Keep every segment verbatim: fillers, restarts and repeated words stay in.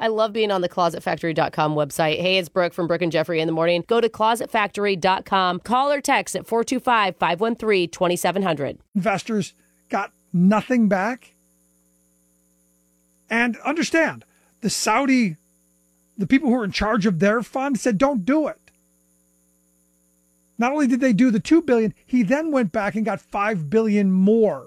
I love being on the closet factory dot com website. Hey, it's Brooke from Brooke and Jeffrey in the morning. Go to closet factory dot com. Call or text at four two five, five one three, two seven zero zero. Investors got nothing back. And understand, the Saudi, the people who are in charge of their fund said, don't do it. Not only did they do the two billion dollars, he then went back and got five billion dollars more.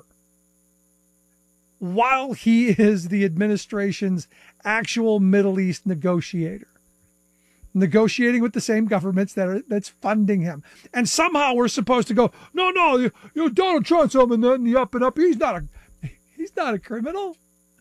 While he is the administration's actual Middle East negotiator, negotiating with the same governments that are that's funding him. And somehow we're supposed to go, no, no, you, you know, Donald Trump's up and then the up and up. He's not a, he's not a criminal.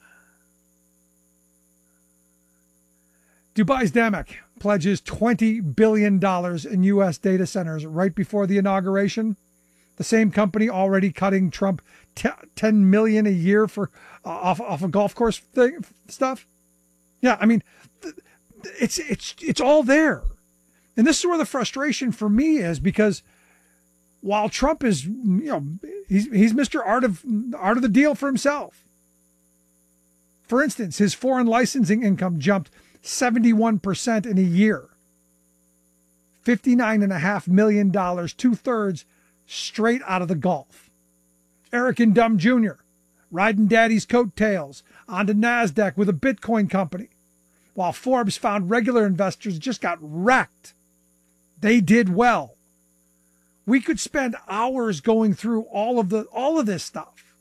Dubai's D A M C pledges twenty billion dollars in U S data centers right before the inauguration. The same company already cutting Trump ten million dollars a year for uh, off off a golf course thing, stuff. Yeah, I mean, it's it's it's all there, and this is where the frustration for me is, because while Trump is, you know, he's he's Mister Art of Art of the Deal for himself. For instance, his foreign licensing income jumped seventy-one percent in a year, fifty-nine and a half million dollars, two thirds straight out of the Gulf. Eric and Dumb Junior riding daddy's coattails onto NASDAQ with a Bitcoin company, while Forbes found regular investors just got wrecked. They did well. We could spend hours going through all of the all of this stuff.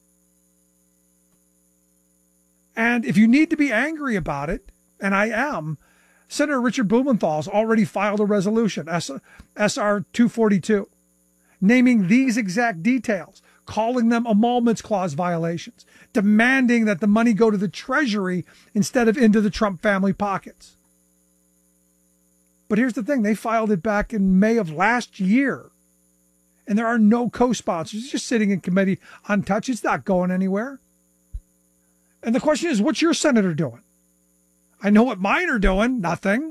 And if you need to be angry about it, and I am, Senator Richard Blumenthal's already filed a resolution, S R two forty-two, naming these exact details, calling them emoluments clause violations, demanding that the money go to the Treasury instead of into the Trump family pockets. But here's the thing, they filed it back in May of last year, and there are no co-sponsors. It's just sitting in committee untouched. It's not going anywhere. And the question is, what's your senator doing? I know what mine are doing. Nothing.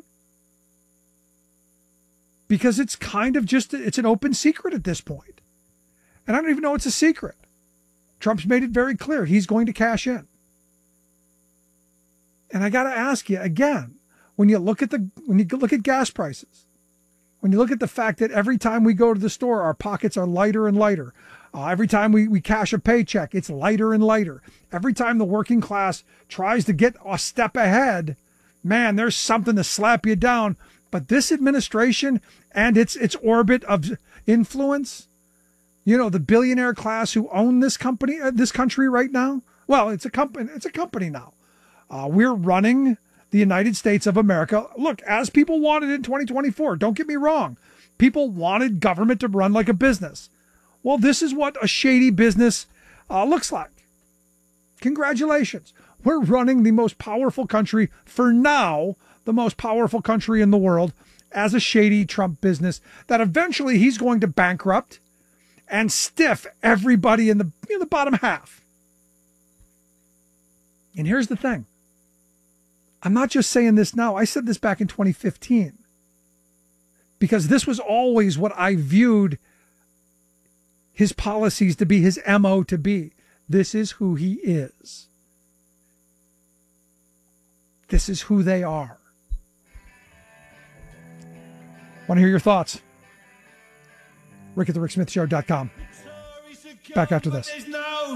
Because it's kind of just, it's an open secret at this point. And I don't even know it's a secret. Trump's made it very clear he's going to cash in. And I got to ask you again, when you look at the, when you look at gas prices, when you look at the fact that every time we go to the store, our pockets are lighter and lighter. Uh, every time we, we cash a paycheck, it's lighter and lighter. Every time the working class tries to get a step ahead, man, there's something to slap you down. But this administration and its its orbit of influence, you know, the billionaire class who own this company, uh, this country right now. Well, it's a company. It's a company now. Uh, we're running the United States of America. Look, as people wanted in twenty twenty-four. Don't get me wrong. People wanted government to run like a business. Well, this is what a shady business uh, looks like. Congratulations. We're running the most powerful country, for now, the most powerful country in the world, as a shady Trump business that eventually he's going to bankrupt and stiff everybody in the, in the bottom half. And here's the thing. I'm not just saying this now. I said this back in twenty fifteen. Because this was always what I viewed his policies to be, his M O to be. This is who he is. This is who they are. Want to hear your thoughts? Rick at the Rick Smith Show dot com. Back after this.